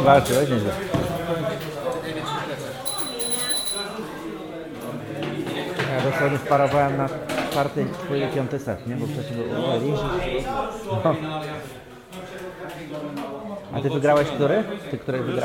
Walczyłeś nieźle. Ja dosłownie wparowałem na czwarty, twój piąty set, nie? Bo wcześniej był Weli. No. A ty wygrałeś który? Ty, który wygrałeś?